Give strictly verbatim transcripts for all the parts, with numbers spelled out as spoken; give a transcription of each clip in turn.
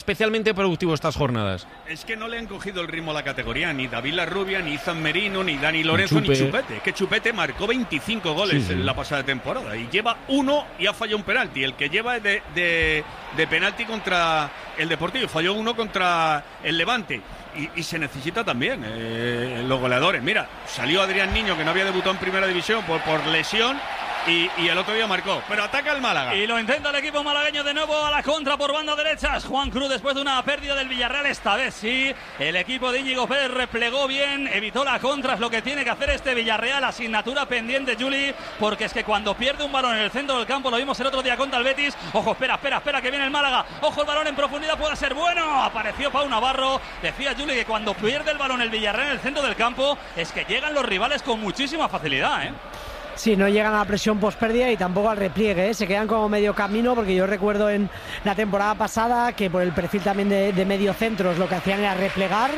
especialmente productivo estas jornadas. Es que no le han cogido el ritmo a la categoría, ni David Larrubia, ni Izan Merino, ni Dani Lorenzo, ni Chupete. Es que Chupete marcó veinticinco goles sí, sí. en la pasada temporada y lleva uno y ha fallado un penalti. El que lleva es de, de, de penalti contra el Deportivo, falló uno contra el Levante. Y, y se necesita también eh, los goleadores. Mira, salió Adrián Niño, que no había debutado en primera división por, por lesión. Y, y el otro día marcó, pero ataca el Málaga. Y lo intenta el equipo malagueño de nuevo a la contra por banda derecha. Juan Cruz después de una pérdida del Villarreal, esta vez sí. El equipo de Íñigo Pérez replegó bien, evitó la contra, es lo que tiene que hacer este Villarreal. Asignatura pendiente, Juli, porque es que cuando pierde un balón en el centro del campo, lo vimos el otro día contra el Betis. Ojo, espera, espera, espera, que viene el Málaga. Ojo, el balón en profundidad puede ser bueno. Apareció Pau Navarro. Decía Juli que cuando pierde el balón el Villarreal en el centro del campo, es que llegan los rivales con muchísima facilidad, ¿eh? Sí, no llegan a la presión pospérdida y tampoco al repliegue, ¿eh? Se quedan como medio camino, porque yo recuerdo en la temporada pasada que por el perfil también de, de medio centros lo que hacían era replegar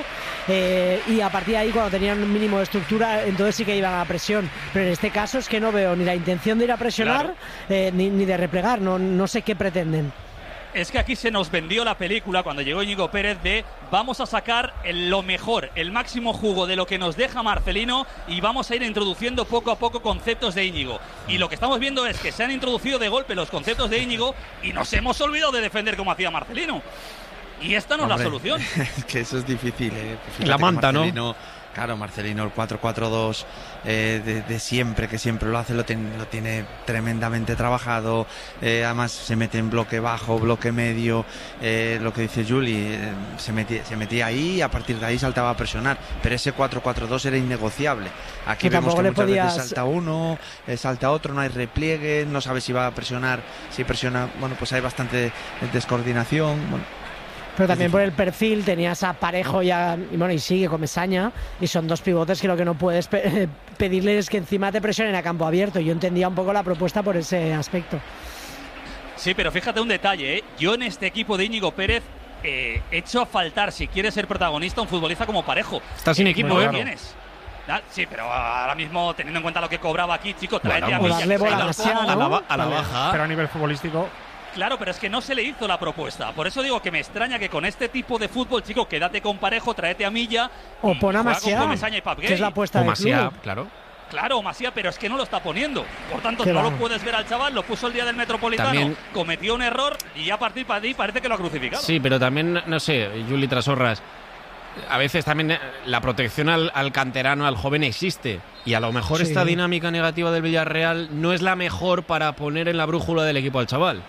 eh, y a partir de ahí, cuando tenían un mínimo de estructura, entonces sí que iban a la presión, pero en este caso es que no veo ni la intención de ir a presionar, claro. eh, ni, ni de replegar, no, no sé qué pretenden. Es que aquí se nos vendió la película cuando llegó Íñigo Pérez de vamos a sacar el, lo mejor, el máximo jugo de lo que nos deja Marcelino y vamos a ir introduciendo poco a poco conceptos de Íñigo. Y lo que estamos viendo es que se han introducido de golpe los conceptos de Íñigo y nos hemos olvidado de defender como hacía Marcelino. Y esta no es la solución. Es que eso es difícil, ¿eh? La manta, ¿no? Claro, Marcelino, el cuatro cuatro dos eh, de, de siempre, que siempre lo hace, lo, ten, lo tiene tremendamente trabajado, eh, además se mete en bloque bajo, bloque medio, eh, lo que dice Juli, eh, se, metía, se metía ahí y a partir de ahí saltaba a presionar, pero ese cuatro cuatro dos era innegociable. Aquí que vemos que muchas podías... veces salta uno, eh, salta otro, no hay repliegue, no sabe si va a presionar, si presiona, bueno, pues hay bastante descoordinación, bueno. Pero también por el perfil tenías a Parejo y, a, y bueno, y sigue Comesaña, y son dos pivotes que lo que no puedes pe pedirles es que encima te presionen a campo abierto. Yo entendía un poco la propuesta por ese aspecto. Sí, pero fíjate un detalle, ¿eh? Yo en este equipo de Íñigo Pérez eh, he hecho a faltar, si quiere ser protagonista, un futbolista como Parejo. Está sin eh, equipo, ¿eh? Tienes. Sí, pero ahora mismo, teniendo en cuenta lo que cobraba aquí, chico, tráete bueno, a Milla, darle bola demasiado, ¿no? a, la, a la baja. Pero a nivel futbolístico... Claro, pero es que no se le hizo la propuesta. Por eso digo que me extraña que con este tipo de fútbol, chico, quédate con Parejo, tráete a Milla. O pon a Masia, que es la apuesta del Masia, club. claro. Claro, Masia, pero es que no lo está poniendo. Por tanto, Qué no va. lo puedes ver al chaval, lo puso el día del Metropolitano, también... cometió un error y a partir de ahí parece que lo ha crucificado. Sí, pero también, no sé, Juli Trasorras, a veces también la protección al, al canterano, al joven existe. Y a lo mejor sí. Esta dinámica negativa del Villarreal no es la mejor para poner en la brújula del equipo al chaval.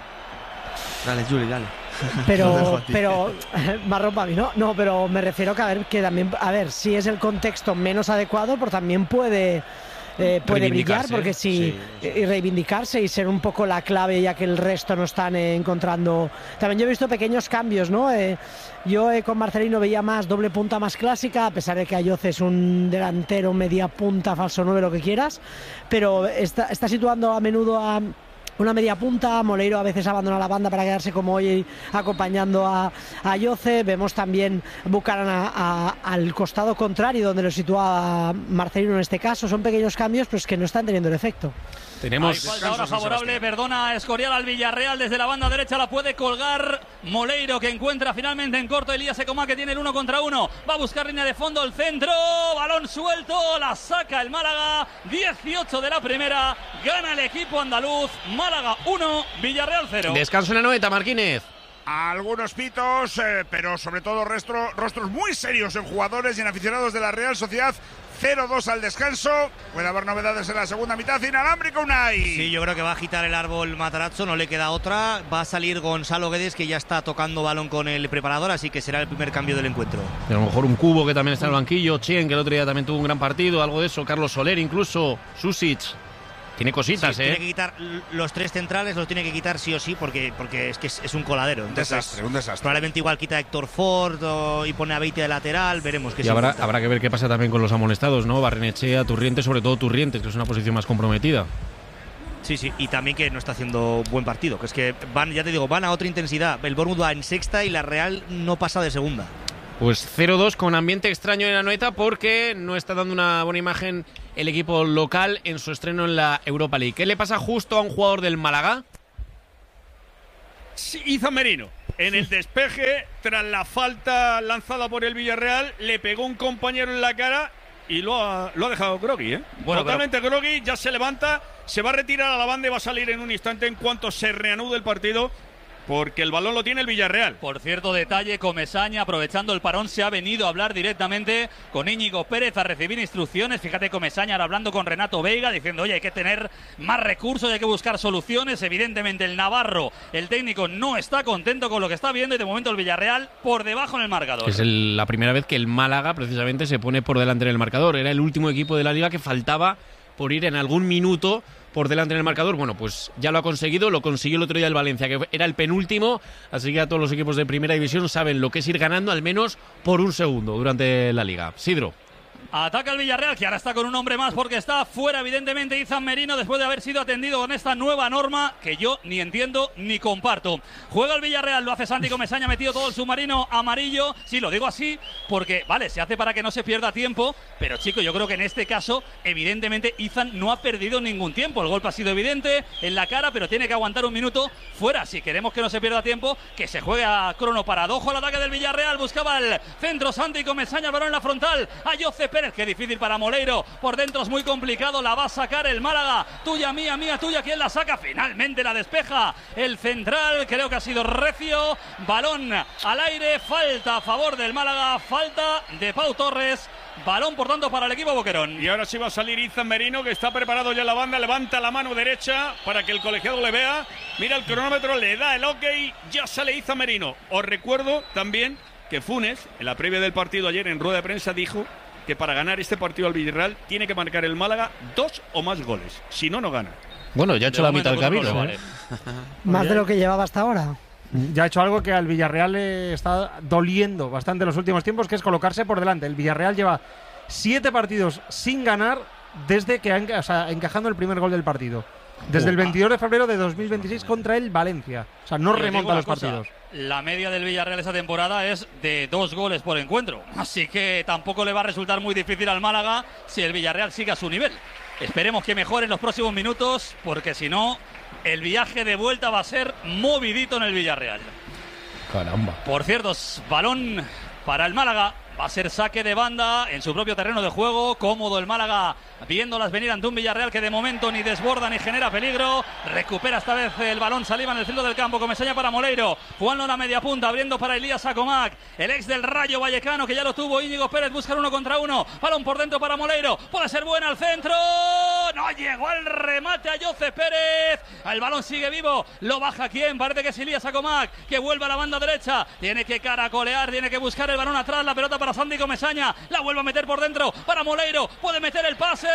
Dale, Juli, dale. Pero, pero, marrón para mí, ¿no? No, pero me refiero que a ver, que también, a ver, si es el contexto menos adecuado, pero también puede, eh, puede brillar, porque si, sí, sí. y reivindicarse y ser un poco la clave, ya que el resto no están eh, encontrando. También yo he visto pequeños cambios, ¿no? Eh, yo eh, con Marcelino veía más doble punta más clásica, a pesar de que Ayoce es un delantero, media punta, falso nueve, lo que quieras, pero está, está situando a menudo a una media punta. Moleiro a veces abandona la banda para quedarse como hoy acompañando a, a Ayoce. Vemos también Bucaran a, a, al costado contrario, donde lo sitúa Marcelino en este caso. Son pequeños cambios, pero es que no están teniendo el efecto. Tenemos Hay falta ahora favorable, perdona, Escorial al Villarreal desde la banda derecha, la puede colgar Moleiro, que encuentra finalmente en corto Elías Ecomá, que tiene el uno contra uno, va a buscar línea de fondo, el centro, balón suelto, la saca el Málaga, dieciocho de la primera, gana el equipo andaluz, Málaga uno, Villarreal cero. Descanso en la noveta, Marquínez. Algunos pitos, eh, pero sobre todo rostro, rostros muy serios en jugadores y en aficionados de la Real Sociedad. cero dos al descanso. Puede haber novedades en la segunda mitad. Inalámbrico Unai. Sí, yo creo que va a agitar el árbol Matarazzo, no le queda otra. Va a salir Gonzalo Guedes, que ya está tocando balón con el preparador, así que será el primer cambio del encuentro. Y a lo mejor un Cubo, que también está en el banquillo. Chien, que el otro día también tuvo un gran partido, algo de eso. Carlos Soler incluso. Susic. Tiene cositas, sí, ¿eh? Tiene que quitar los tres centrales, los tiene que quitar sí o sí, porque, porque es que es, es un coladero. Entonces, un desastre, un desastre. Probablemente igual quita a Héctor Ford o, y pone a Beite de lateral, veremos qué. Y habrá, habrá que ver qué pasa también con los amonestados, ¿no? Barrenechea, Turrientes, sobre todo Turrientes, que es una posición más comprometida. Sí, sí, y también que no está haciendo buen partido, que es que van, ya te digo, van a otra intensidad. El Bournemouth va en sexta y la Real no pasa de segunda. Pues cero dos con ambiente extraño en la Anoeta, porque no está dando una buena imagen el equipo local en su estreno en la Europa League. ¿Qué le pasa justo a un jugador del Málaga? Sí, Izan Merino. En el despeje, tras la falta lanzada por el Villarreal, le pegó un compañero en la cara y lo ha, lo ha dejado groggy, ¿eh? Bueno, totalmente pero... groggy, ya se levanta, se va a retirar a la banda y va a salir en un instante en cuanto se reanude el partido, porque el balón lo tiene el Villarreal. Por cierto, detalle, Comesaña, aprovechando el parón, se ha venido a hablar directamente con Íñigo Pérez a recibir instrucciones. Fíjate, Comesaña ahora hablando con Renato Veiga, diciendo, oye, hay que tener más recursos, hay que buscar soluciones. Evidentemente el navarro, el técnico, no está contento con lo que está viendo y de momento el Villarreal por debajo en el marcador. Es el, la primera vez que el Málaga precisamente se pone por delante en el marcador. Era el último equipo de la Liga que faltaba por ir en algún minuto por delante en el marcador. Bueno, pues ya lo ha conseguido, lo consiguió el otro día el Valencia, que era el penúltimo, así que a todos los equipos de primera división saben lo que es ir ganando al menos por un segundo durante la Liga. Sidro. Ataca el Villarreal, que ahora está con un hombre más porque está fuera, evidentemente, Izan Merino, después de haber sido atendido con esta nueva norma que yo ni entiendo ni comparto. Juega el Villarreal, lo hace Santi Comesaña, metido todo el submarino amarillo. Sí, lo digo así porque, vale, se hace para que no se pierda tiempo, pero, chico, yo creo que en este caso, evidentemente, Izan no ha perdido ningún tiempo. El golpe ha sido evidente en la cara, pero tiene que aguantar un minuto fuera. Si queremos que no se pierda tiempo, que se juegue a crono parado. Ojo al ataque del Villarreal, buscaba el centro Santi Comesaña, balón en la frontal, a José Pérez. Qué difícil para Moleiro, por dentro es muy complicado, la va a sacar el Málaga, tuya, mía, mía, tuya, ¿quién la saca? Finalmente la despeja el central, creo que ha sido recio, balón al aire, falta a favor del Málaga, falta de Pau Torres, balón por tanto para el equipo boquerón. Y ahora sí va a salir Izan Merino, que está preparado ya en la banda, levanta la mano derecha para que el colegiado le vea, mira el cronómetro, le da el ok, ya sale Izan Merino. Os recuerdo también que Funes, en la previa del partido ayer en rueda de prensa, dijo que para ganar este partido al Villarreal tiene que marcar el Málaga dos o más goles. Si no, no gana. Bueno, ya ha hecho de la mitad del camino. No ¿eh? Más de lo que llevaba hasta ahora. Ya ha hecho algo que al Villarreal le está doliendo bastante en los últimos tiempos, que es colocarse por delante. El Villarreal lleva siete partidos sin ganar desde que ha, o sea, encajando el primer gol del partido. Desde el veintidós de febrero de dos mil veintiséis contra el Valencia. O sea, no Pero remonta los cosa, partidos. La media del Villarreal esta temporada es de dos goles por encuentro. Así que tampoco le va a resultar muy difícil al Málaga si el Villarreal sigue a su nivel. Esperemos que mejore en los próximos minutos, porque si no, el viaje de vuelta va a ser movidito en el Villarreal. Caramba. Por cierto, balón para el Málaga. Va a ser saque de banda en su propio terreno de juego. Cómodo el Málaga, viéndolas venir ante un Villarreal que de momento ni desborda ni genera peligro. Recupera esta vez el balón Saliba en el centro del campo. Comesaña para Moleiro. Jugando en la media punta, abriendo para Elías Sacomac, el ex del Rayo Vallecano, que ya lo tuvo. Íñigo Pérez busca uno contra uno. Balón por dentro para Moleiro. Puede ser buena al centro. No llegó el remate a José Pérez. El balón sigue vivo. Lo baja quién. Parece que es Elías Sacomac, que vuelve a la banda derecha. Tiene que caracolear, tiene que buscar el balón atrás. La pelota para para Santi Comesaña, la vuelve a meter por dentro para Moleiro, puede meter el pase,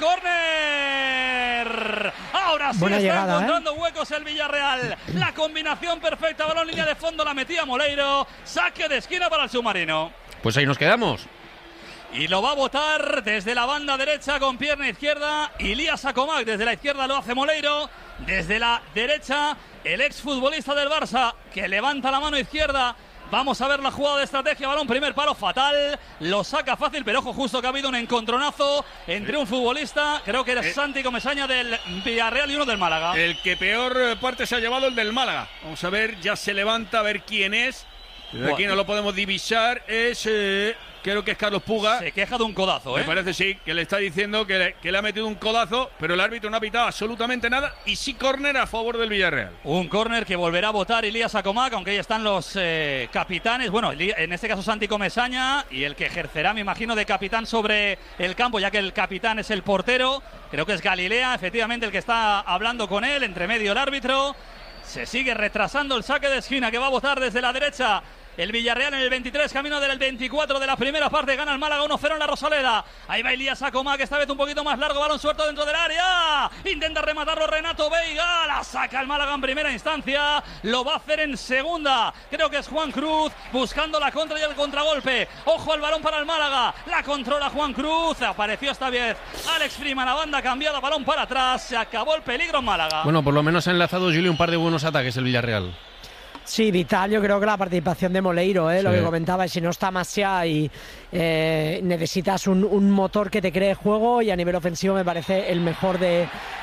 córner. Ahora sí Buena está llegada, encontrando ¿eh? huecos el Villarreal, la combinación perfecta, balón línea de fondo, la metía Moleiro, saque de esquina para el submarino. Pues ahí nos quedamos. Y lo va a botar desde la banda derecha con pierna izquierda Elías Sacomac, desde la izquierda lo hace Moleiro, desde la derecha el exfutbolista del Barça que levanta la mano izquierda. Vamos a ver la jugada de estrategia, balón primer palo fatal, lo saca fácil, pero ojo, justo que ha habido un encontronazo entre un futbolista, creo que era eh, Santi Comesaña del Villarreal y uno del Málaga. El que peor parte se ha llevado el del Málaga. Vamos a ver, ya se levanta a ver quién es. Desde aquí no lo podemos divisar, es... Eh... Creo que es Carlos Puga. Se queja de un codazo, ¿eh? Me parece, sí, que le está diciendo que le, que le ha metido un codazo, pero el árbitro no ha pitado absolutamente nada y sí córner a favor del Villarreal. Un córner que volverá a votar Elías Sacomac, aunque ahí están los eh, capitanes. Bueno, en este caso Santi Comesaña y el que ejercerá, me imagino, de capitán sobre el campo, ya que el capitán es el portero. Creo que es Galilea, efectivamente, el que está hablando con él, entre medio el árbitro. Se sigue retrasando el saque de esquina que va a votar desde la derecha el Villarreal en el veintitrés, camino del veinticuatro de la primera parte, gana el Málaga uno cero en la Rosaleda. Ahí va Elías Sacomac, esta vez un poquito más largo, balón suelto dentro del área. Intenta rematarlo Renato Veiga, la saca el Málaga en primera instancia, lo va a hacer en segunda. Creo que es Juan Cruz buscando la contra y el contragolpe. Ojo al balón para el Málaga, la controla Juan Cruz, apareció esta vez Alex Freeman, la banda cambiada, balón para atrás, se acabó el peligro en Málaga. Bueno, por lo menos ha enlazado Julio un par de buenos ataques el Villarreal. Sí, vital, yo creo que la participación de Moleiro, ¿eh? Sí. Lo que comentaba, si no está Masia y eh, necesitas un, un motor que te cree juego, y a nivel ofensivo me parece el mejor de,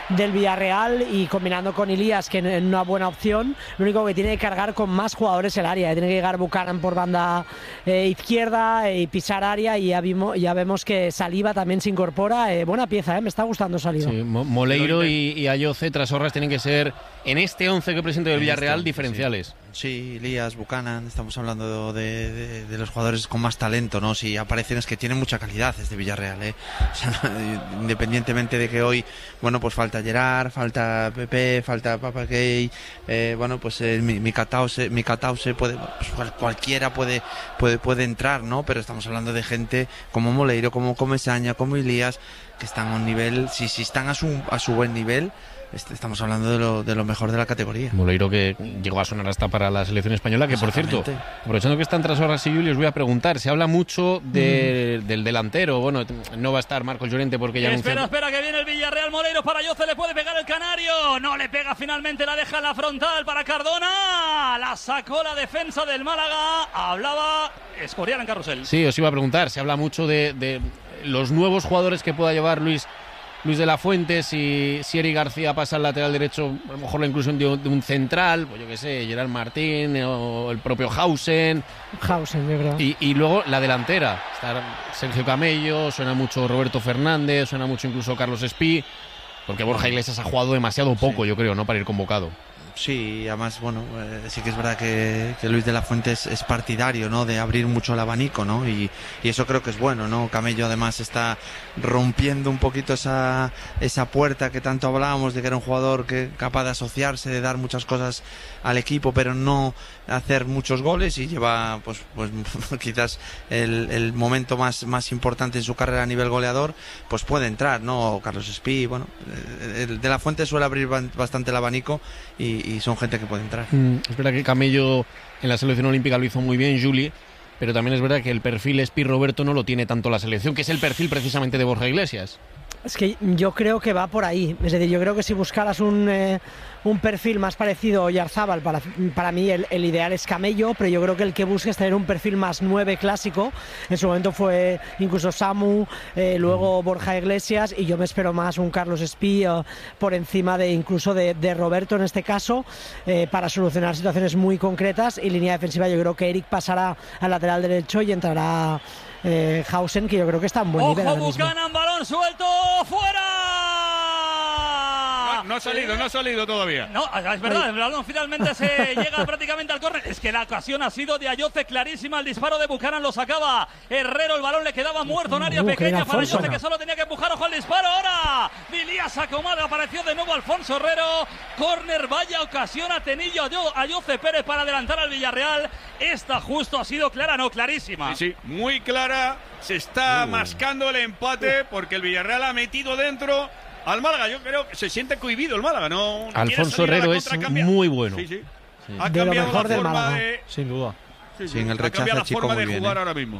del Villarreal, y combinando con Ilías, que es una buena opción, lo único que tiene que cargar con más jugadores el área, tiene que llegar Buchanan por banda eh, izquierda y pisar área, y ya, vimos, ya vemos que Saliba también se incorpora. Eh, buena pieza, eh, me está gustando Saliba. Sí, Moleiro y, y Ayoce, Trasorras tienen que ser en este once que presenta el Villarreal este, diferenciales. Sí. Sí, Elías, Buchanan, estamos hablando de, de, de los jugadores con más talento, ¿no? Si aparecen es que tienen mucha calidad este Villarreal, ¿eh? O sea, independientemente de que hoy, bueno, pues falta Gerard, falta Pepe, falta Papa Gay, eh, bueno, pues eh, Mikatause, Mikatause puede, pues cualquiera puede, puede, puede entrar, ¿no? Pero estamos hablando de gente como Moleiro, como Comesaña, como Elías, que están a un nivel, si, si están a su, a su buen nivel, estamos hablando de lo, de lo mejor de la categoría. Moleiro, que llegó a sonar hasta para la selección española, que por cierto, aprovechando que están tras horas y Julio, os voy a preguntar, se habla mucho de, mm. del delantero, bueno, no va a estar Marcos Llorente porque ya Espera, anunciado... espera, que viene el Villarreal. Moleiro para Ayoce, le puede pegar el canario, no le pega, finalmente la deja en la frontal para Cardona, la sacó la defensa del Málaga, hablaba Escorial en carrusel. Sí, os iba a preguntar, se habla mucho de, de los nuevos jugadores que pueda llevar Luis Luis de la Fuente, si, si Eric García pasa al lateral derecho, a lo mejor la inclusión de, de un central, pues yo qué sé, Gerard Martín o el propio Hausen. Hausen, yo creo. Y, y luego la delantera, está Sergio Camello, suena mucho Roberto Fernández, suena mucho incluso Carlos Espí, porque Borja Iglesias ha jugado demasiado poco, sí. yo creo, ¿no? Para ir convocado. Sí, además, bueno, eh, sí que es verdad que, que Luis de la Fuente es, es partidario, ¿no? De abrir mucho el abanico, ¿no? Y, y eso creo que es bueno, ¿no? Camello además está rompiendo un poquito esa, esa puerta que tanto hablábamos de que era un jugador que capaz de asociarse, de dar muchas cosas al equipo, pero no hacer muchos goles, y lleva, pues, pues quizás el, el momento más, más importante en su carrera a nivel goleador, pues puede entrar, ¿no? Carlos Espí, bueno, el de la Fuente suele abrir bastante el abanico y y son gente que puede entrar. Mm, es verdad que Camello en la selección olímpica lo hizo muy bien, Juli, pero también es verdad que el perfil Espí Roberto no lo tiene tanto la selección, que es el perfil precisamente de Borja Iglesias. Es que yo creo que va por ahí, es decir, yo creo que si buscaras un, eh, un perfil más parecido a Oyarzábal, para, para mí el, el ideal es Camello, pero yo creo que el que busca es tener un perfil más nueve clásico. En su momento fue incluso Samu, eh, luego Borja Iglesias, y yo me espero más un Carlos Espí eh, por encima de incluso de, de Roberto en este caso, eh, para solucionar situaciones muy concretas. Y línea defensiva, yo creo que Eric pasará al lateral derecho y entrará Eh, Hausen, que yo creo que está en buen nivel. ¡Ojo, Buchanan, balón suelto, fuera! No, no ha salido, no ha salido todavía. No, es verdad, el balón finalmente se llega prácticamente al córner. Es que la ocasión ha sido de Ayoce clarísima, el disparo de Buchanan lo sacaba Herrero, el balón le quedaba muerto en área uh, pequeña para Ayoce, que solo tenía que empujar. Ojo al disparo ahora. Dilías Acomada, apareció de nuevo Alfonso Herrero. Córner, vaya ocasión ha tenido Ayoce Pérez para adelantar al Villarreal. Esta justo ha sido clara, no, clarísima. Sí, sí, muy clara. Se está uh. mascando el empate porque el Villarreal ha metido dentro al Málaga. Yo creo que se siente cohibido el Málaga, ¿no? Alfonso Herrero es muy bueno. Sí, sí. Sí. Ha de cambiado lo mejor la forma de... Sin duda. Sí, sí. Sin el rechazo, ha cambiado la forma de jugar bien, ¿eh? Ahora mismo.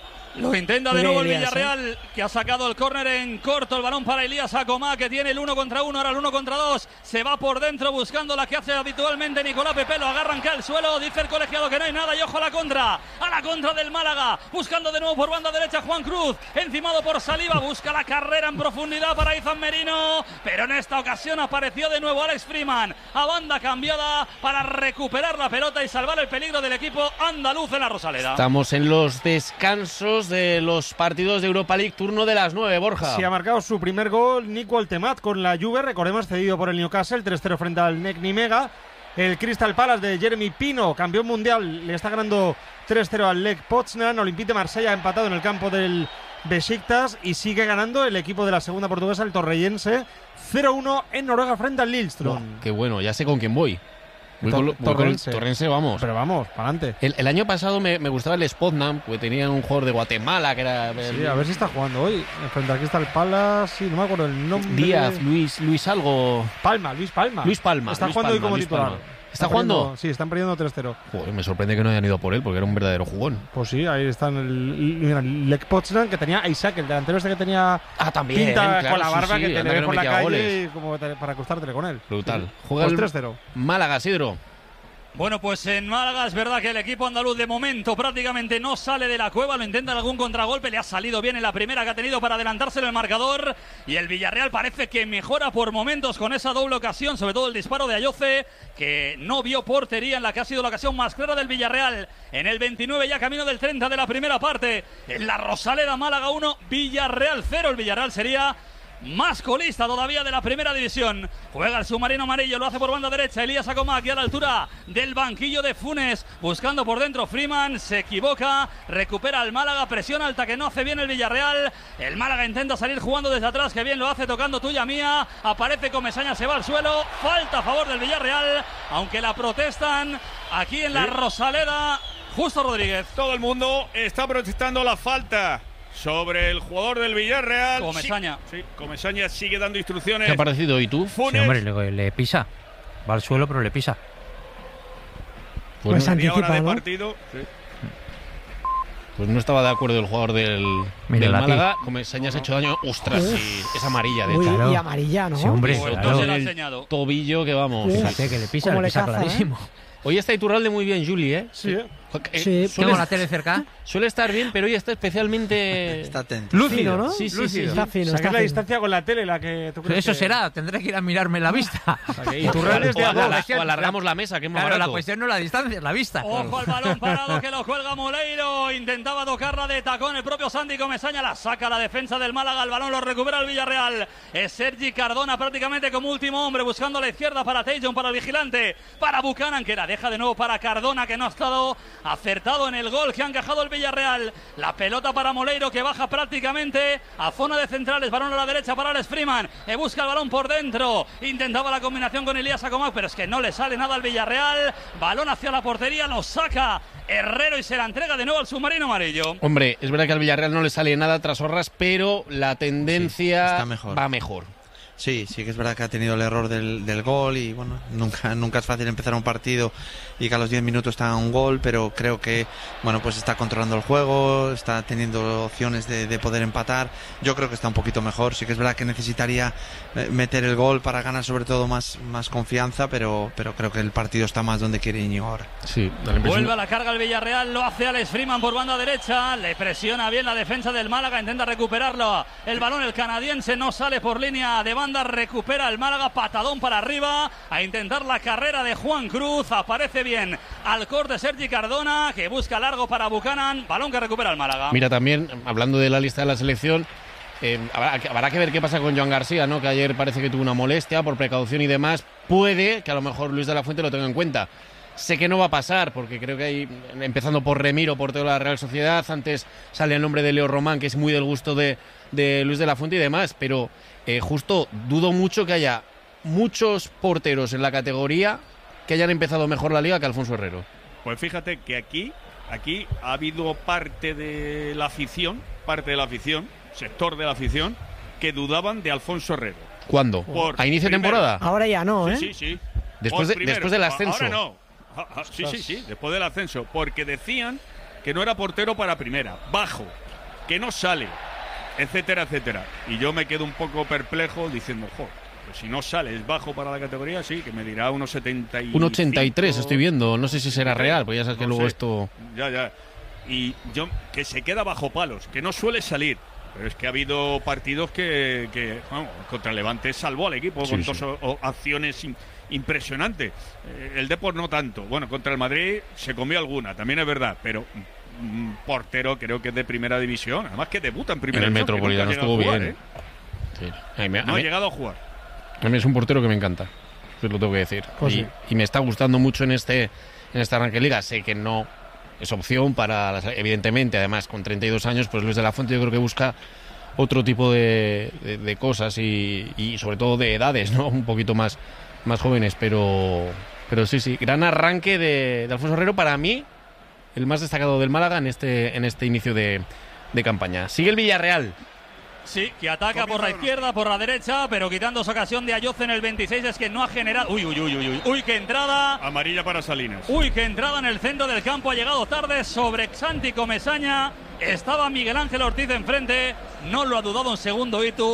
Lo intenta de nuevo el Villarreal, que ha sacado el córner en corto, el balón para Elías Acomá, que tiene el uno contra uno, ahora el uno contra dos, se va por dentro buscando la que hace habitualmente Nicolás Pepe, lo agarran que al suelo, dice el colegiado que no hay nada, y ojo a la contra, a la contra del Málaga, buscando de nuevo por banda derecha Juan Cruz, encimado por Saliba, busca la carrera en profundidad para Izan Merino, pero en esta ocasión apareció de nuevo Alex Freeman, a banda cambiada para recuperar la pelota y salvar el peligro del equipo andaluz en la Rosaleda. Estamos en los descansos de los partidos de Europa League, turno de las nueve, Borja. Sí, ha marcado su primer gol Nico Altemat con la Juve, recordemos, cedido por el Newcastle, tres cero frente al Nek Nimega. El Crystal Palace de Jeremy Pino, campeón mundial, le está ganando tres cero al Lech Poznan. Olympique de Marsella ha empatado en el campo del Besiktas y sigue ganando el equipo de la segunda portuguesa, el Torreyense, cero uno en Noruega frente al Lillestrøm. Oh, qué bueno, ya sé con quién voy. Voy con, voy Torrense. Con Torrense, vamos. Pero vamos, para adelante. El, el año pasado me, me gustaba el Spotnam, porque tenían un jugador de Guatemala que era... Sí, el, a ver si está jugando hoy. Frente aquí está el Palace, sí, no me acuerdo el nombre. Díaz, Luis, Luis algo... Palma, Luis Palma. Luis Palma. Está Luis jugando Palma, hoy como Luis titular. Palma. ¿Está jugando? Sí, están perdiendo tres cero. Joder, me sorprende que no hayan ido por él, porque era un verdadero jugón. Pues sí, ahí están el, el Lech Poznan, que tenía a Isaac, el delantero este que tenía ah, también, pinta claro, con la barba, sí, sí, que te anda le ves que no por la calle goles. como para acostártele con él. Brutal. Sí. Juega pues el tres cero. Málaga, Sidro. Bueno, pues en Málaga es verdad que el equipo andaluz de momento prácticamente no sale de la cueva, lo intenta en algún contragolpe, le ha salido bien en la primera que ha tenido para adelantarse en el marcador, y el Villarreal parece que mejora por momentos con esa doble ocasión, sobre todo el disparo de Ayoce, que no vio portería en la que ha sido la ocasión más clara del Villarreal. En el veintinueve, ya camino del treinta de la primera parte, en la Rosaleda, Málaga uno, Villarreal cero. El Villarreal sería más colista todavía de la primera división. Juega el submarino amarillo, lo hace por banda derecha Elías Acomac, y a la altura del banquillo de Funes, buscando por dentro Freeman, se equivoca, recupera el Málaga, presiona alta que no hace bien el Villarreal. El Málaga intenta salir jugando desde atrás, que bien lo hace, tocando tuya mía, aparece Comesaña, se va al suelo, falta a favor del Villarreal, aunque la protestan aquí en la Rosaleda. Justo Rodríguez. Todo el mundo está protestando la falta sobre el jugador del Villarreal. Comesaña. Sí, Comesaña sigue dando instrucciones. ¿Qué ha parecido? ¿Y tú? Funes. Sí, hombre, le, le pisa. Va al suelo, pero le pisa. Pues, Pues no, Media hora de anticipa, ¿no? partido. Sí. pues no estaba de acuerdo el jugador del, Mira, del la Málaga. Comesaña se ha hecho daño. Ostras, Uf. sí, es amarilla, de Uy, hecho. Claro. y amarilla, ¿no? Sí, hombre, Sobre claro. todo Se la en ha el enseñado. tobillo, que vamos. Uf. Fíjate que le pisa, Cómo le le pisa caza, clarísimo. Hoy está Iturralde muy bien, Juli, ¿eh? Sí, ¿eh? Eh, Sí, suele, Tengo la tele cerca. suele estar bien, pero hoy está especialmente Está atento. Lúcido, ¿no? Sí, sí, sí, Lúcido. Está fino, O sea, que está es la fino. distancia con la tele la que tú crees Eso que- será, tendré que ir a mirarme la vista. Y Iturralde es de o, algo. ala- o alargamos la mesa, que es más Claro, la barato. cuestión no es la distancia, es la vista. Ojo al balón parado que lo cuelga Moleiro. Intentaba tocarla de tacón el propio Santi Comesaña. La saca la defensa del Málaga. El balón lo recupera el Villarreal. Es Sergi Cardona prácticamente como último hombre, buscando a la izquierda para Tajon, para el vigilante, para Buchanan, que la deja de nuevo para Cardona, que no ha estado acertado en el gol que ha encajado el Villarreal. La pelota para Moleiro, que baja prácticamente a zona de centrales. Balón a la derecha para Alex Freeman. Eh, busca el balón por dentro. Intentaba la combinación con Elías Acomac, pero es que no le sale nada al Villarreal. Balón hacia la portería, lo saca Herrero y se la entrega de nuevo al submarino amarillo. Hombre, es verdad que al Villarreal no le sale nada tras Horras, pero la tendencia Sí, está mejor. va mejor. Sí, sí que es verdad que ha tenido el error del, del gol y bueno, nunca, nunca es fácil empezar un partido y que a los diez minutos está un gol, pero creo que bueno, pues está controlando el juego, está teniendo opciones de, de poder empatar. Yo creo que está un poquito mejor, sí que es verdad que necesitaría eh, meter el gol para ganar sobre todo más, más confianza, pero, pero creo que el partido está más donde quiere Íñigo ahora. Sí, da la impresión- Vuelve a la carga el Villarreal, lo hace Alex Freeman por banda derecha, le presiona bien la defensa del Málaga, intenta recuperarlo. El balón, el canadiense, no sale por línea de banda, recupera el Málaga, patadón para arriba, a intentar la carrera de Juan Cruz, aparece bien al corte Sergi Cardona, que busca largo para Buchanan, balón que recupera el Málaga. Mira, también, hablando de la lista de la selección, eh, habrá, habrá que ver qué pasa con Joan García, ¿no? Que ayer parece que tuvo una molestia por precaución y demás. Puede que a lo mejor Luis de la Fuente lo tenga en cuenta. Sé que no va a pasar, porque creo que hay, empezando por Remiro, portero de la Real Sociedad, antes sale el nombre de Leo Román, que es muy del gusto de, de Luis de la Fuente y demás, pero eh, justo dudo mucho que haya muchos porteros en la categoría que hayan empezado mejor la liga que Alfonso Herrero. Pues fíjate que aquí, aquí ha habido parte de la afición, parte de la afición, sector de la afición, que dudaban de Alfonso Herrero. ¿Cuándo? Por ¿A inicio de primero. temporada? Ahora ya no, ¿eh? Sí, sí, sí. Después, Por de- primero. después del ascenso. Ahora no. Ah, ah, Sí, sí, sí, después del ascenso. Porque decían que no era portero para primera, bajo, que no sale, etcétera, etcétera. Y yo me quedo un poco perplejo diciendo, jo, pues si no sale, es bajo para la categoría, sí, que me dirá unos setenta y cinco. Un ochenta y tres estoy viendo, no sé si será real, porque ya sabes que No luego sé. esto... Ya, ya. Y yo, que se queda bajo palos, que no suele salir. Pero es que ha habido partidos que, que vamos, contra Levante salvó al equipo Sí, con sí. dos o- o acciones in- impresionantes. Eh, el Depor no tanto. Bueno, contra el Madrid se comió alguna, también es verdad, pero un portero creo que es de primera división. Además que debuta en primera En el división, que nunca Metropolitano ha llegado estuvo a jugar, bien. ¿eh? Sí. A mí, a No ha mí- llegado a jugar. a mí es un portero que me encanta, eso lo tengo que decir. Pues y, sí. y me está gustando mucho en este en esta arranque de liga. Sé que no es opción para, las- evidentemente, además con treinta y dos años, pues Luis de la Fuente yo creo que busca otro tipo de, de- de cosas y, y sobre todo de edades, ¿no? Un poquito más, más jóvenes, pero, pero sí, sí, gran arranque de, de Alfonso Herrero, para mí, el más destacado del Málaga en este, en este inicio de, de campaña. Sigue el Villarreal. Sí, que ataca por la izquierda, por la derecha, pero quitando esa ocasión de Ayoce en el veintiséis, es que no ha generado... Uy, uy, uy, uy, uy, uy, qué entrada... Amarilla para Salinas. Uy, qué entrada en el centro del campo, ha llegado tarde sobre Santi Comesaña, estaba Miguel Ángel Ortiz enfrente, no lo ha dudado un segundo Itu,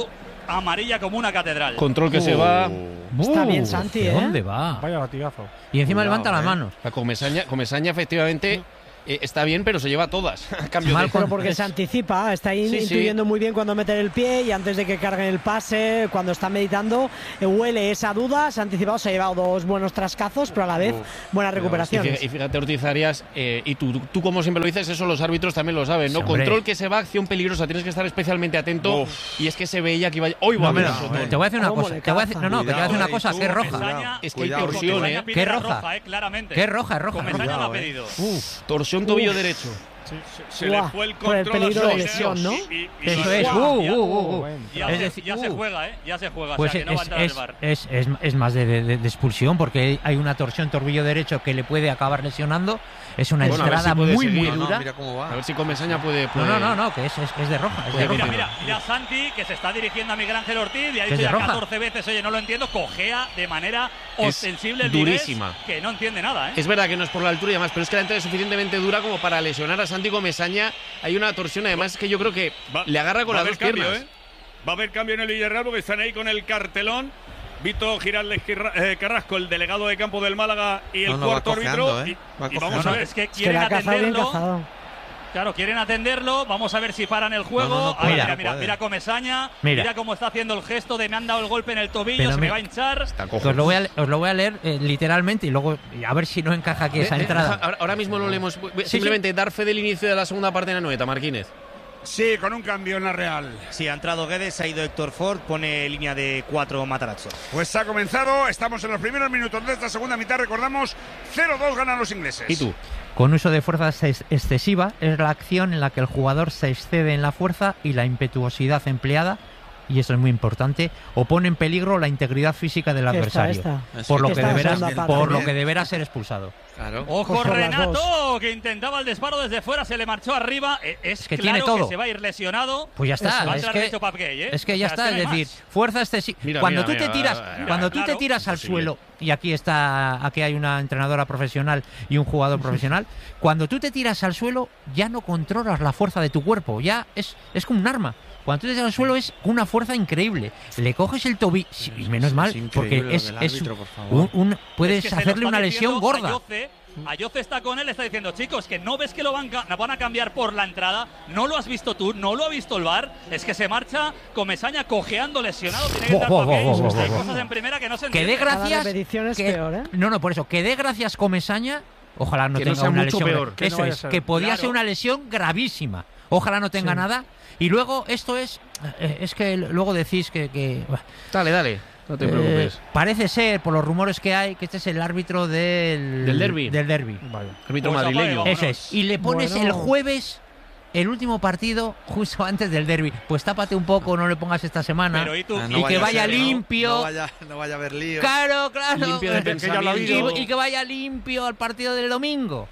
amarilla como una catedral. Control que uh, se va. Está bien Santi, ¿eh? ¿Dónde va? Vaya latigazo. Y encima Cuidado, levanta eh. las manos. La Comesaña, Comesaña efectivamente eh, está bien, pero se lleva todas. Cambio Mal de... Pero porque se anticipa, está ahí Sí, intuyendo sí. muy bien cuando meter el pie y antes de que carguen el pase, cuando está meditando, eh, huele esa duda, se ha anticipado, se ha llevado dos buenos trascazos, pero a la vez Uf, buenas Y recuperaciones. fíjate, y fíjate Ortiz Arias, eh, y tú, tú, tú como siempre lo dices, eso los árbitros también lo saben, ¿no? Sí, hombre. Control que se va, acción peligrosa, tienes que estar especialmente atento. Uf. Y es que se veía que iba... ¡Hoy va No, mira, a ver! te voy a decir una ¿Cómo cosa. le Te voy a decir, no, no, que te voy a decir una cosa, Cuidado, que es roja. Comesaña- Es que hay Cuidado, torsión, Comesaña ¿eh? pide ¿Qué la roja? eh, claramente. Que es roja, es roja. Comesaña Cuidado, lo ha eh. pedido. Uf. Torsión tobillo derecho. Se, se Buah, le fue el por el control peligro a de Soler lesión, ¿no? y- y- y Eso se- es. Guau, Uh, ya- uh, uh, uh. Bueno. Ya, Es se, decir, ya se uh. juega, ¿eh? Ya se juega. Pues o sea, que no va a es, entrar el es, V A R. es, es, es más de, de- de expulsión porque hay una torsión tobillo derecho que le puede acabar lesionando. Es una Bueno, a ver si entrada puede muy, seguir. muy No, no, dura. mira cómo va. A ver si Comesaña puede... No, puede- no, no, no, que es, es, es de roja. Es de Puede roja. Mira, continuar. mira, mira Santi, que se está dirigiendo a Miguel Ángel Ortiz y ha ¿Es dicho de ya roja? catorce veces, oye, no lo entiendo, cojea de manera Es ostensible el durísima. Vigués, que no entiende nada, ¿eh? Es verdad que no es por la altura y demás, pero es que la entrada es suficientemente dura como para lesionar a Santi Comesaña. Hay una torsión, además, que yo creo que Va- le agarra con va a las haber dos cambio, piernas. ¿eh? Va a haber cambio en el Villarreal porque están ahí con el cartelón. Vito Giraldes Quirra- eh, Carrasco, el delegado de campo del Málaga y el No, no, va cuarto árbitro. cojeando, ¿eh? Y, Va y vamos cojeando. a ver. Es que Es que quieren la ha cazado bien atenderlo. cazado. Claro, quieren atenderlo. Vamos a ver si paran el juego. No, no, no Ah, puede, mira, no mira, puede. mira Comesaña. Mira. Mira. cómo está haciendo el gesto de me han dado el golpe en el tobillo, Pero se me mira. va a hinchar. Está cojo. Os lo voy a, os lo voy a leer eh, literalmente y luego a ver si no encaja aquí esa Eh, eh, entrada. ahora, ahora mismo lo leemos. Sí, Simplemente dar fe del inicio de la segunda parte en la Noeta, Marquínez. Sí, con un cambio en la Real. Sí, ha entrado Guedes, ha ido Héctor Ford, pone línea de cuatro Matarazzo. Pues ha comenzado, estamos en los primeros minutos de esta segunda mitad, recordamos, cero dos ganan los ingleses. ¿Y tú? Con uso de fuerza ex- excesiva es la acción en la que el jugador se excede en la fuerza y la impetuosidad empleada, y eso es muy importante, o pone en peligro la integridad física del Esta, adversario, esta. por lo que Esta deberá segunda parte. por lo que deberá ser expulsado. Claro. Ojo Ojo, las Renato, dos. que intentaba el disparo desde fuera, se le marchó arriba. Eh, Es, Es que claro tiene todo. que se va a ir lesionado. Pues ya Va está, a es entrar que, derecho Pap Gay, ¿eh? es que ya O sea, está, no es hay decir, más. fuerza excesiva. Mira, Cuando mira, tú mira, te tiras, mira, mira, cuando tú claro. te tiras al Sí. suelo, y aquí está, aquí hay una entrenadora profesional y un jugador profesional, cuando tú te tiras al suelo ya no controlas la fuerza de tu cuerpo, ya es, es como un arma. Cuando tú te tiras al suelo es una fuerza increíble. Le coges el tobillo, sí, y menos mal, Es increíble porque lo es, del es árbitro, por favor. un, un- Es puedes que se lo hacerle está una lesión diciendo gorda. Ayoce. Ayoce está con él, está diciendo, chicos, que no ves que lo van, ca- van a cambiar por la entrada, no lo has visto tú, no lo ha visto el V A R, es que se marcha Comesaña cojeando, lesionado, tiene que Bo, estar bo, Pap Gay. bo, bo, bo, Hay bo. cosas en primera que no se Que dé entienden. Cada gracias. repetición es que- peor, ¿eh? No, no, por eso, que dé gracias Comesaña, ojalá no Que no tenga sea una mucho lesión. peor. Que no Eso vaya es, a ser. que podía Claro. ser una lesión gravísima. Ojalá no tenga Sí. nada. Y luego, esto es. eh, Es que luego decís que. que, bah, Dale, dale. No te eh, preocupes. parece ser, por los rumores que hay, que este es el árbitro del. ¿Del derbi? Del derbi. Vaya. Árbitro Pues madrileño. apague, Eso es. Y le pones Bueno. el jueves. El último partido justo antes del derbi. Pues tápate un poco, no le pongas esta semana. Pero y tú, Ah, y que a vaya ser, ¿no? limpio. No vaya, no vaya a haber lío. Claro, claro. Limpio de Eh, que ya lo ha habido. y, y que vaya limpio al partido del domingo.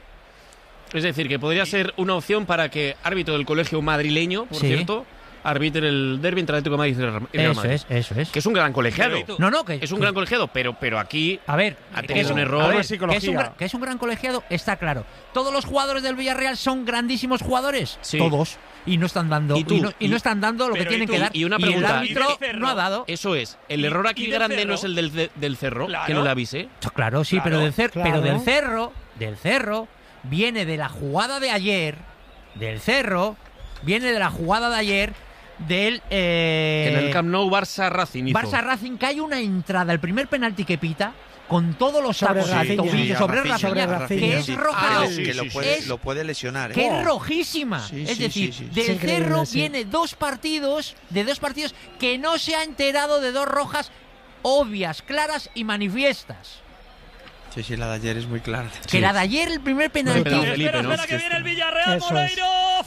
Es decir, que podría ser una opción para que árbitro del colegio madrileño, por Sí. cierto, arbitre el derbi entre Atlético de Madrid y Real y Real Eso Madrid. es, eso es. Que es un gran colegiado. Pero ¿y tú? No, no, que Es un gran colegiado, pero, pero aquí A ver, ha que tenido es un un- error. a ver, Algo de que es, un, psicología. gra- que es un gran colegiado, está claro. ¿Todos los jugadores del Villarreal son grandísimos jugadores? Sí. Todos. Y no están dando, ¿Y y, tú? no, y no están dando lo Pero que ¿y tienen tú? que dar. Y una el pregunta. árbitro ¿Y del Cerro? no ha dado. Eso es. El Y- error y aquí del grande Cerro. no es el del, ce- del cerro, Claro. que no le avise. Claro, sí, Claro, pero, del cer- claro. pero del cerro, del cerro, viene de la jugada de ayer, del cerro, viene de la jugada de ayer, del eh, En el Camp Nou, Barça Racing hizo. Barça Racing, que hay una entrada, el primer penalti que pita, con todos los Sobre tacos y Rafinha. tobillos Sí, a sobre Rafinha, Rafinha, sobre Rafinha. que es Sí. roja. Ah, no, sí, que lo sí, puede, es- lo puede lesionar. ¿eh? que es rojísima. Sí, es sí, decir, sí, sí. del Es increíble, cerro sí. viene dos partidos, de dos partidos que no se ha enterado de dos rojas obvias, claras y manifiestas. Sí, sí, la de ayer es muy clara. Que la de ayer, el primer penalti. Bueno, pero- Felipe, espera, ¿no? espera, que viene el Villarreal, Eso es. Moleiro,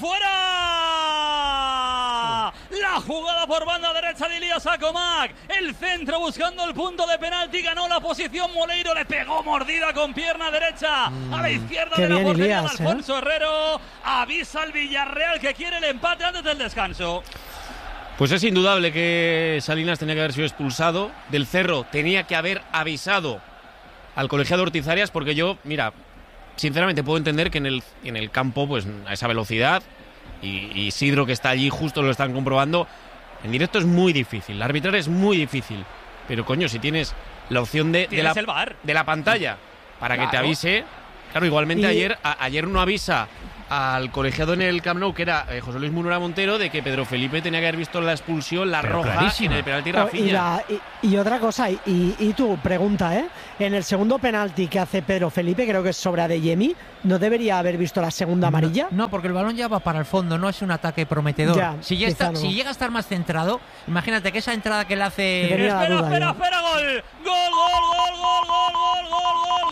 fuera. La jugada por banda derecha de Ilías Acomac. El centro buscando el punto de penalti, ganó la posición Moleiro, le pegó mordida con pierna derecha a la izquierda Qué de la bien, portería de Ilías, ¿eh? Alfonso Herrero. Avisa al Villarreal que quiere el empate antes del descanso. Pues es indudable que Salinas tenía que haber sido expulsado. Del Cerro tenía que haber avisado al colegiado Ortiz Arias, porque yo, mira, sinceramente puedo entender que en el, en el campo, pues a esa velocidad, y, y Isidro que está allí justo lo están comprobando, En directo es muy difícil, arbitrar es muy difícil. Pero coño, si tienes la opción de, de, la, el bar? de la pantalla para claro. que te avise. Claro, igualmente y... ayer a, ayer no avisa al colegiado en el Camp Nou, que era eh, José Luis Munera Montero, de que Pedro Felipe tenía que haber visto la expulsión, la Pero roja clarísima. en el penalti Oh, Rafinha. y, la, y, y otra cosa, y, y tú, pregunta, ¿eh? En el segundo penalti que hace Pedro Felipe, creo que es sobre Adeyemi, ¿no debería haber visto la segunda amarilla? No, no, porque el balón ya va para el fondo, no es un ataque prometedor. Ya, si, ya está, no. si llega a estar más centrado, imagínate que esa entrada que le hace... Tenía la Espera, duda, espera, ya. espera, gol. Gol, gol, gol, gol, gol, gol, gol, gol,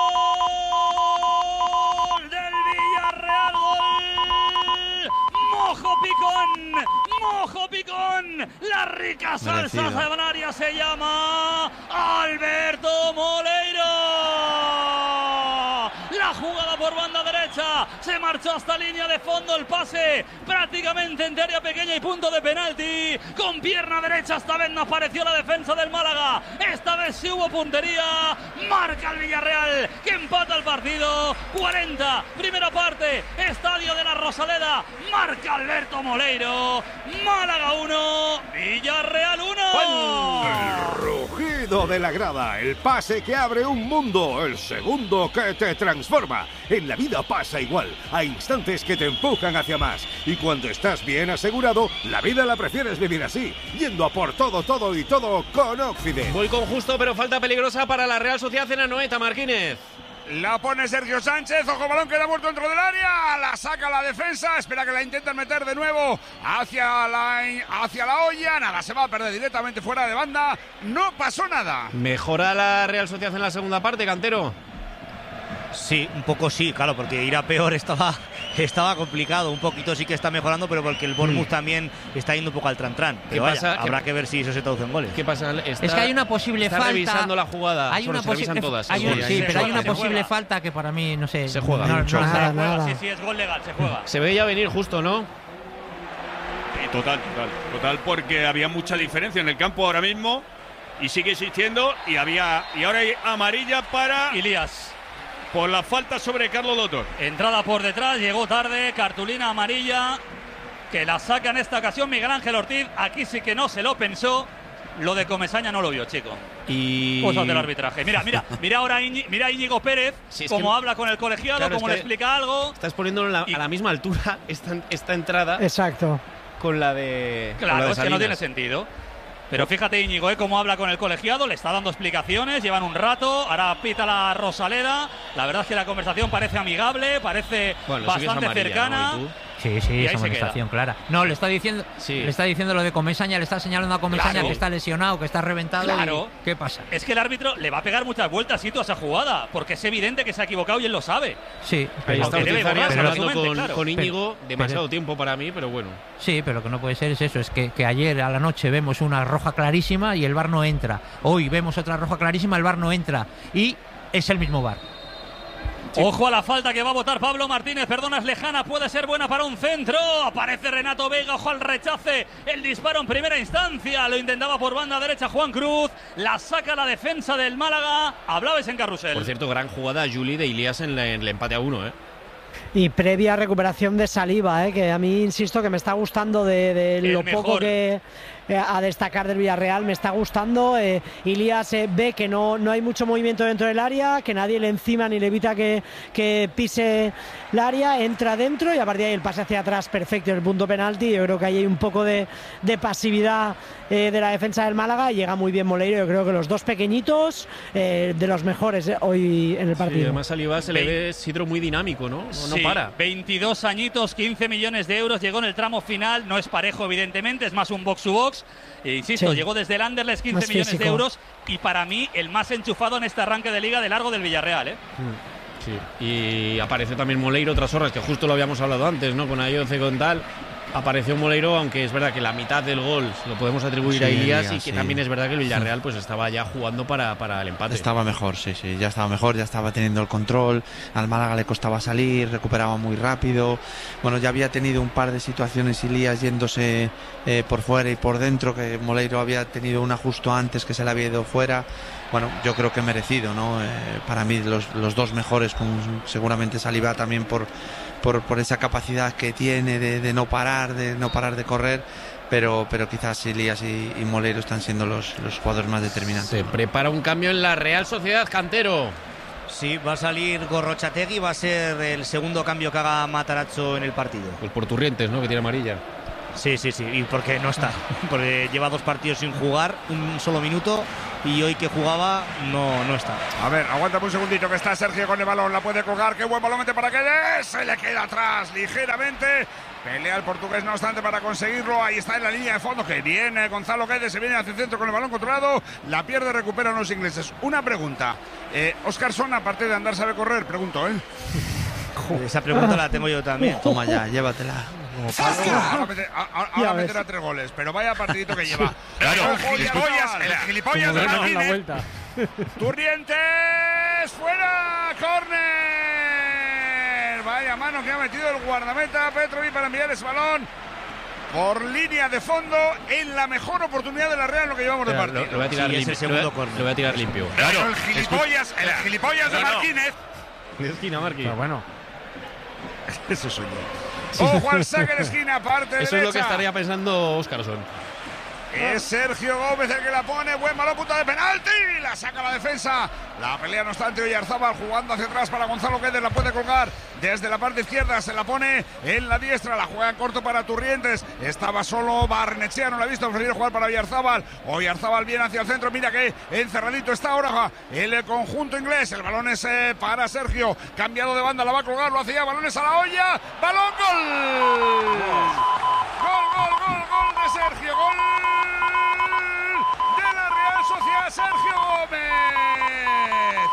gol del Villarreal, gol. Mojo Picón, Mojo Picón, la rica salsa Merecido. sabanaria se llama Alberto Moleiro. La jugada por banda derecha, se marchó hasta línea de fondo, el pase prácticamente en área pequeña y punto de penalti. Con pierna derecha esta vez no apareció la defensa del Málaga, esta vez sí hubo puntería. Marca el Villarreal, que empata el partido. Cuarenta, primera parte, Estadio de la Rosaleda. Marca Alberto Moleiro. Málaga uno, Villarreal uno. El rugido de la grada, el pase que abre un mundo, el segundo que te transforma. En la vida pasa igual, hay instantes que te empujan hacia más. Y cuando estás bien asegurado, la vida la prefieres vivir así, yendo a por todo, todo y todo con Occident. Voy con justo, pero falta peligrosa para la Real Sociedad en Anoeta, Marquínez. La pone Sergio Sánchez, ojo, balón queda muerto dentro del área, la saca la defensa, espera que la intenten meter de nuevo hacia la, hacia la olla, nada, se va a perder directamente fuera de banda, no pasó nada. ¿Mejora la Real Sociedad en la segunda parte, Cantero? Sí, un poco sí, claro, porque ir a peor estaba, estaba complicado. Un poquito sí que está mejorando, pero porque el Bournemouth mm. también está yendo un poco al tran-tran. Pero vaya, pasa? habrá ¿Qué... que ver si eso se traduce en goles. ¿Qué pasa? Está, es que hay una posible está falta. revisando la jugada. Hay una se revisan todas. Hay un, sí, sí, pero hay una posible juega. falta que para mí, no sé. Se juega. No, mucho. no, nada, se juega, nada. sí, sí, es gol legal, se juega. Se veía venir justo, ¿no? Sí, total, total. Total, porque había mucha diferencia en el campo ahora mismo y sigue existiendo. Y había y ahora hay amarilla para Ilías. Por la falta sobre Carlos Lotor. Entrada por detrás, llegó tarde, cartulina amarilla, que la saca en esta ocasión Miguel Ángel Ortiz. Aquí sí que no se lo pensó. Lo de Comesaña no lo vio, chico. Y... Cosas del arbitraje. Mira, mira, mira ahora Iñi, mira Íñigo Pérez, sí, cómo que... habla con el colegiado, claro, cómo es le explica algo. Estás poniéndolo la, y... a la misma altura esta, esta entrada. Exacto. Con la de. Claro, la de es que no tiene sentido. Pero fíjate Íñigo, ¿eh? Cómo habla con el colegiado, le está dando explicaciones, llevan un rato, ahora pita la Rosaleda. La verdad es que la conversación parece amigable, parece bueno, bastante amarilla, cercana. ¿no? Sí, sí, es amonestación clara. No, le está diciendo, sí. le está diciendo lo de Comesaña, le está señalando a Comesaña claro. que está lesionado, que está reventado. Claro. Y, ¿qué pasa? Es que el árbitro le va a pegar muchas vueltas a esa jugada, porque es evidente que se ha equivocado y él lo sabe. Sí, pero está hablando con, claro. con Íñigo pero, demasiado pero, tiempo para mí, pero bueno. Sí, pero lo que no puede ser es eso, es que, que ayer a la noche vemos una roja clarísima y el V A R no entra. Hoy vemos otra roja clarísima, el V A R no entra. Y es el mismo V A R. Sí. Ojo a la falta que va a votar Pablo Martínez, perdona, es lejana, puede ser buena para un centro. Aparece Renato Vega, ojo al rechace, el disparo en primera instancia, lo intentaba por banda derecha Juan Cruz, la saca la defensa del Málaga. Hablabais en Carrusel. Por cierto, gran jugada Juli de Ilías en, la, en el empate a uno, ¿eh? Y previa recuperación de Saliba, ¿eh? Que a mí, insisto, que me está gustando de, de lo mejor. poco que eh, a destacar del Villarreal, me está gustando. Eh, Ilías eh, ve que no, no hay mucho movimiento dentro del área, que nadie le encima ni le evita que, que pise el área, entra dentro y a partir de ahí el pase hacia atrás perfecto en el punto penalti. Yo creo que ahí hay un poco de, de pasividad eh, de la defensa del Málaga y llega muy bien Moleiro. Yo creo que los dos pequeñitos, eh, de los mejores eh, hoy en el partido. Sí, además Saliba se le ve Sidro muy dinámico, ¿no? No, sí, no para. veintidós añitos, quince millones de euros, llegó en el tramo final, no es parejo evidentemente, es más un box to box. E insisto, sí. llegó desde el Anderlecht, quince millones físico. de euros y para mí el más enchufado en este arranque de liga de largo del Villarreal, ¿eh? Sí, y aparece también Moleiro tras horas, que justo lo habíamos hablado antes, ¿no? Con Ayoce, con tal. Apareció Moleiro, aunque es verdad que la mitad del gol lo podemos atribuir sí, a Ilías y que sí. también es verdad que el Villarreal pues estaba ya jugando para, para el empate. Estaba mejor, sí, sí, ya estaba mejor, ya estaba teniendo el control, al Málaga le costaba salir, recuperaba muy rápido, bueno, ya había tenido un par de situaciones Ilías yéndose eh, por fuera y por dentro, que Moleiro había tenido una justo antes que se le había ido fuera. Bueno, yo creo que merecido, ¿no? Eh, para mí los, los dos mejores, con seguramente Saliba también por, por, por esa capacidad que tiene de, de no parar, de no parar de correr, pero, pero quizás Elías y, y Molero están siendo los, los jugadores más determinantes. Se prepara un cambio en la Real Sociedad, Cantero. Sí, va a salir Gorrochategui, va a ser el segundo cambio que haga Matarazzo en el partido. Pues por Turrientes, ¿no? Que tiene amarilla. Sí, sí, sí, y porque no está, porque lleva dos partidos sin jugar, un solo minuto, y hoy que jugaba no, no está. A ver, aguántame un segundito que está Sergio con el balón, la puede colgar, qué buen balón mete para que se le queda atrás ligeramente. Pelea el portugués, no obstante, para conseguirlo. Ahí está en la línea de fondo, que viene Gonzalo Guedes, se viene hacia el centro con el balón controlado. La pierde, recuperan los ingleses. Una pregunta. Eh, Óscarson, aparte de andar, sabe correr, pregunto, ¿eh? Esa pregunta la tengo yo también. Toma ya, llévatela. Ahora, meter, ahora, ahora meterá tres goles, pero vaya partidito que lleva. Claro, el gilipollas, el gilipollas de Martínez. Turrientes, fuera, córner. Vaya mano que ha metido el guardameta Petrovic para enviar ese balón por línea de fondo en la mejor oportunidad de la Real en lo que llevamos de partido. Lo voy a tirar sí, limpio. Segundo lo, voy, lo voy a tirar limpio. Claro, el gilipollas, el gilipollas de Martínez. De esquina, Marquín. Pero bueno. Eso soy yo. Ojo al saque de esquina, parte Eso derecha. es lo que estaría pensando Óscarson. Es Sergio Gómez el que la pone. Buen balón, punto de penalti. La saca la defensa. La pelea, no obstante, Oyarzábal jugando hacia atrás para Gonzalo Guedes. La puede colgar desde la parte izquierda. Se la pone en la diestra. La juega en corto para Turrientes. Estaba solo Barnechea. No la ha visto. Prefiere jugar para Oyarzábal. Oyarzábal viene hacia el centro. Mira que encerradito está ahora el conjunto inglés. El balón es eh, para Sergio. Cambiado de banda. La va a colgar. Lo hacía. Balones a la olla. Balón. Gol. Gol, gol, gol, gol de Sergio. Gol. Sociedad Sergio Gómez.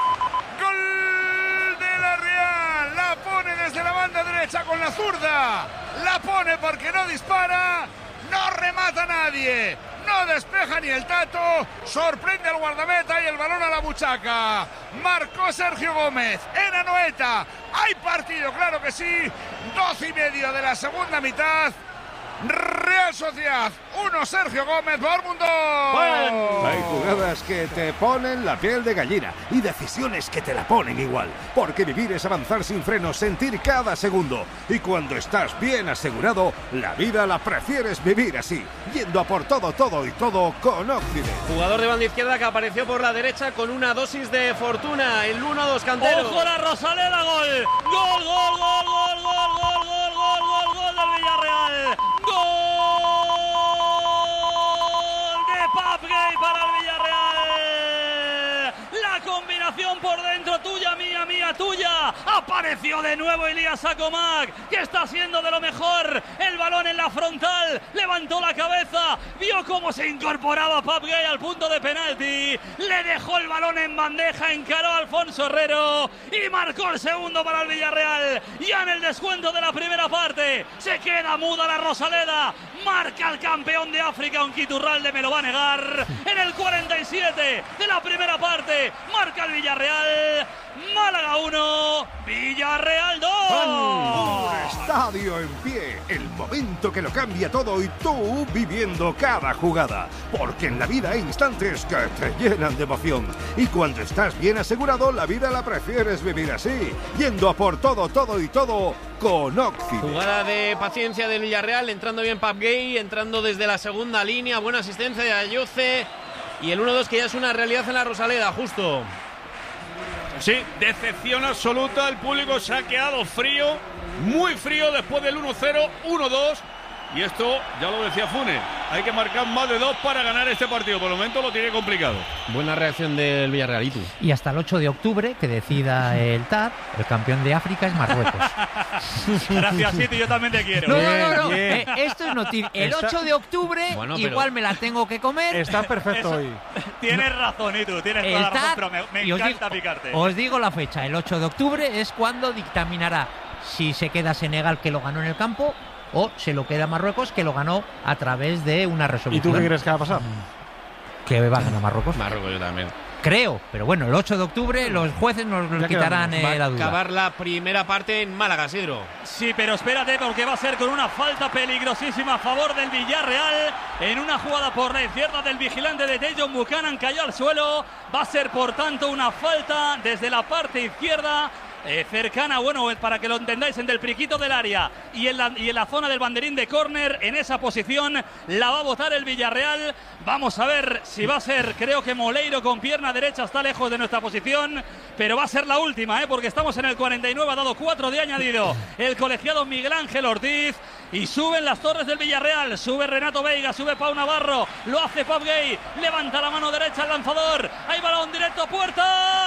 Gol de la Real. La pone desde la banda derecha con la zurda. La pone porque no dispara. No remata nadie. No despeja ni el tato. Sorprende al guardameta y el balón a la buchaca. Marcó Sergio Gómez en Anoeta. Hay partido, claro que sí. Doce y medio de la segunda mitad. Real Sociedad uno, Sergio Gómez, Dortmund dos. Hay jugadas que te ponen la piel de gallina y decisiones que te la ponen igual, porque vivir es avanzar sin frenos, sentir cada segundo, y cuando estás bien asegurado, la vida la prefieres vivir así, yendo a por todo, todo y todo con Occident. Jugador de banda izquierda que apareció por la derecha con una dosis de fortuna, el uno dos, Cantero. ¡Ojo la Rosaleda! ¡Gol! ¡Gol, gol, gol, gol, gol, gol, gol, gol, gol, gol del Villarreal! ¡Gol de Pape Gueye para el Villarreal! La combinación por dentro, tuya, mía, mía, tuya. Apareció de nuevo Elías Sacomac, que está haciendo de lo mejor. El balón en la frontal, levantó la cabeza, vio cómo se incorporaba Pape Gueye al punto de penalti. Le dejó el balón en bandeja, encaró a Alfonso Herrero y marcó el segundo para el Villarreal. Ya en el descuento de la primera parte, se queda muda la Rosaleda. Marca el campeón de África, aunque Iturralde me lo va a negar. En el cuarenta y siete de la primera parte, marca el Villarreal. Málaga uno, Villarreal dos. Un estadio en pie, el momento que lo cambia todo y tú viviendo cada jugada. Porque en la vida hay instantes que te llenan de emoción. Y cuando estás bien asegurado, la vida la prefieres vivir así, yendo a por todo, todo y todo con Occident. Jugada de paciencia del Villarreal, entrando bien Pape Gueye, entrando desde la segunda línea, buena asistencia de Ayoce. Y el uno dos que ya es una realidad en la Rosaleda, justo. Sí, decepción absoluta, el público se ha quedado frío, muy frío después del uno cero, uno dos. Y esto, ya lo decía Funes, hay que marcar más de dos para ganar este partido. Por el momento lo tiene complicado. Buena reacción del Villarreal, ¿y tú? Y hasta el ocho de octubre, que decida el T A D, el campeón de África es Marruecos. Gracias, Siti, yo también te quiero. No, no, no, no. Eh, esto es noticia. El ocho de octubre, bueno, pero... igual me la tengo que comer. Está perfecto hoy. Tienes razón, y tú, tienes toda la razón, pero me, me encanta digo, picarte. Os digo la fecha, el ocho de octubre es cuando dictaminará si se queda Senegal, que lo ganó en el campo, o se lo queda Marruecos, que lo ganó a través de una resolución. ¿Y tú qué crees que va a pasar? Que va a ganar Marruecos. Marruecos, yo también. Creo, pero bueno, el ocho de octubre los jueces nos lo quitarán eh, la duda. Va a acabar la primera parte en Málaga, Sidro. Sí, pero espérate, porque va a ser con una falta peligrosísima a favor del Villarreal. En una jugada por la izquierda del vigilante de Dejon Buchanan, cayó al suelo. Va a ser, por tanto, una falta desde la parte izquierda Eh, cercana, bueno, para que lo entendáis, entre el priquito del área y en, la, y en la zona del banderín de córner, en esa posición la va a botar el Villarreal. Vamos a ver si va a ser, creo que Moleiro con pierna derecha está lejos de nuestra posición, pero va a ser la última, ¿eh? Porque estamos en el cuarenta y nueve, ha dado cuatro de añadido el colegiado Miguel Ángel Ortiz, y suben las torres del Villarreal, sube Renato Veiga, sube Pau Navarro, lo hace Pop Gay, levanta la mano derecha al lanzador, hay balón directo a puerta,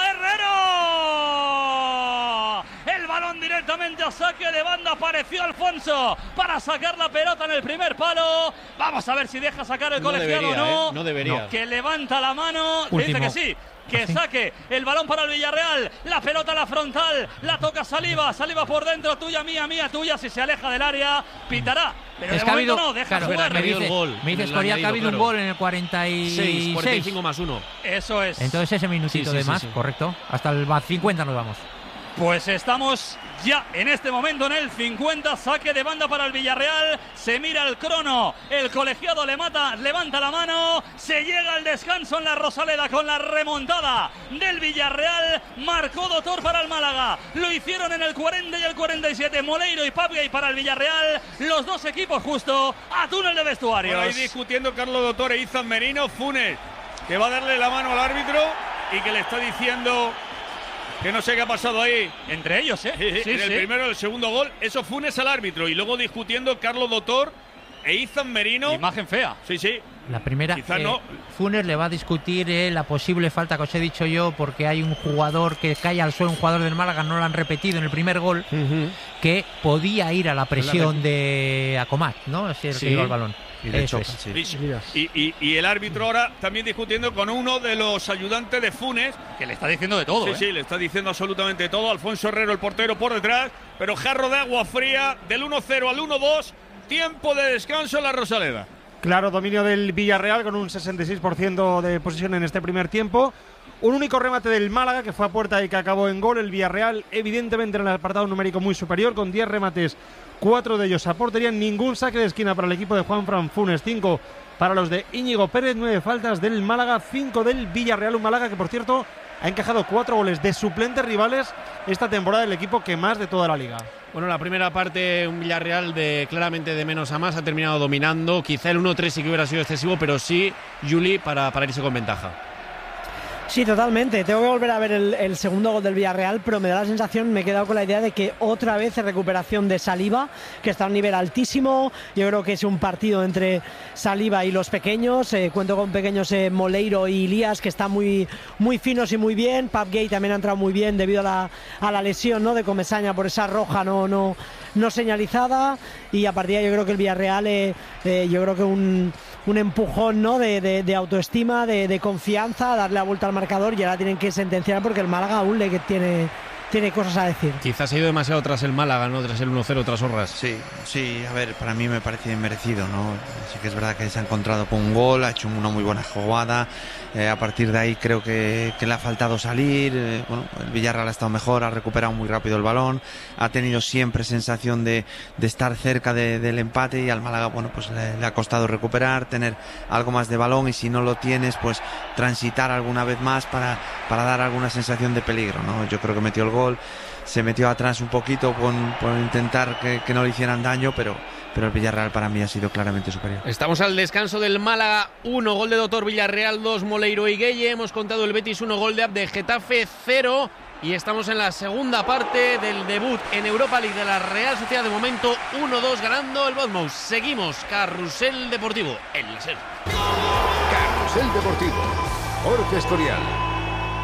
Herrero, el balón directamente a saque de banda, apareció Alfonso para sacar la pelota en el primer palo, vamos a ver si deja sacar el no colegiado debería, o no, eh, no debería. No. Que levanta la mano, Último. dice que sí, que saque el balón para el Villarreal, la pelota a la frontal, la toca Saliba, Saliba por dentro, tuya, mía, mía, tuya, si se aleja del área, pitará, pero es de que ha momento habido, no, deja claro, jugar. me dice, el gol, me dices el Coria, que ha añadido, habido claro. un gol en el cuarenta y seis, cuarenta y cinco más uno. Eso es. Entonces ese minutito Sí, sí, de sí, más, sí. correcto, hasta el cincuenta nos vamos. Pues estamos ya en este momento en el cincuenta, saque de banda para el Villarreal, se mira el crono, el colegiado le mata, levanta la mano, se llega al descanso en la Rosaleda con la remontada del Villarreal, marcó Dotor para el Málaga, lo hicieron en el cuarenta y el cuarenta y siete, Moleiro y Papgay para el Villarreal, los dos equipos justo a túnel de vestuarios. Por ahí discutiendo Carlos Dotor e Izan Merino, Funes, que va a darle la mano al árbitro y que le está diciendo que no sé qué ha pasado ahí. Entre ellos, ¿eh? Sí, Sí, en el sí. primero y el segundo gol, eso Funes al árbitro. Y luego discutiendo Carlos Dotor e Izan Merino. Imagen fea. Sí, sí. La primera, Quizá eh, no. Funes le va a discutir eh, la posible falta que os he dicho yo, porque hay un jugador que cae al suelo, un jugador del Málaga, no lo han repetido en el primer gol, Uh-huh. que podía ir a la presión de Acomat, ¿no? Es el Sí. que lleva el balón. Y le Eso choca, es. sí. Y, y, y el árbitro ahora también discutiendo con uno de los ayudantes de Funes. Que le está diciendo de todo, Sí, ¿eh? sí, le está diciendo absolutamente todo. Alfonso Herrero, el portero, por detrás. Pero jarro de agua fría del uno cero al uno dos. Tiempo de descanso en la Rosaleda. Claro, dominio del Villarreal con un sesenta y seis por ciento de posesión en este primer tiempo. Un único remate del Málaga que fue a puerta y que acabó en gol. El Villarreal, evidentemente, en el apartado numérico muy superior, con diez remates, cuatro de ellos a portería. Ningún saque de esquina para el equipo de Juanfran Funes, cinco para los de Íñigo Pérez, nueve faltas del Málaga, cinco del Villarreal. Un Málaga que, por cierto, ha encajado cuatro goles de suplentes rivales esta temporada, el equipo que más de toda la liga. Bueno, la primera parte, un Villarreal de claramente de menos a más, ha terminado dominando. Quizá el uno tres sí que hubiera sido excesivo, pero sí, Juli, para, para irse con ventaja. Sí, totalmente. Tengo que volver a ver el, el segundo gol del Villarreal, pero me da la sensación, me he quedado con la idea de que otra vez es recuperación de Saliba, que está a un nivel altísimo. Yo creo que es un partido entre Saliba y los pequeños. Eh, cuento con pequeños eh, Moleiro y Ilías, que están muy, muy finos y muy bien. Papgay también ha entrado muy bien debido a la, a la lesión, ¿no?, de Comesaña por esa roja no, no, no señalizada. Y a partir de ahí yo creo que el Villarreal, eh, eh, yo creo que un, un empujón, ¿no?, de, de, de autoestima, de, de confianza, darle la vuelta al marcador, y ahora tienen que sentenciar porque el Málaga aún le tiene, tiene cosas a decir. Quizás ha ido demasiado tras el Málaga, ¿no? Tras el uno cero, tras Horras. Sí, sí, a ver, para mí me parece merecido, ¿no? Sí que es verdad que se ha encontrado con un gol, ha hecho una muy buena jugada. Eh, a partir de ahí creo que, que le ha faltado salir. Eh, bueno, el Villarreal ha estado mejor, ha recuperado muy rápido el balón, ha tenido siempre sensación de, de estar cerca de, del empate, y al Málaga, bueno, pues le, le ha costado recuperar, tener algo más de balón, y si no lo tienes, pues transitar alguna vez más para, para dar alguna sensación de peligro, ¿no? Yo creo que metió el gol, se metió atrás un poquito por, por intentar que, que no le hicieran daño, pero pero el Villarreal para mí ha sido claramente superior. Estamos al descanso del Málaga, uno, gol de Dotor, Villarreal dos, Moleiro y Gueye. Hemos contado el Betis uno, gol de Abde, Getafe cero. Y estamos en la segunda parte del debut en Europa League de la Real Sociedad. De momento uno dos ganando el Bournemouth. Seguimos, Carrusel Deportivo, en la SER. Carrusel Deportivo, Jorge Escorial.